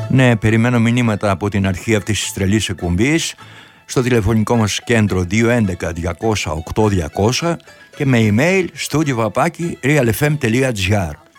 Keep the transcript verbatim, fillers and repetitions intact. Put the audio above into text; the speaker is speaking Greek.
Ναι, περιμένω μηνύματα από την αρχή αυτής της τρελής εκπομπής στο τηλεφωνικό μας κέντρο δύο έντεκα διακόσια οκτώ διακόσια και με email studio παπάκι realfm.gr.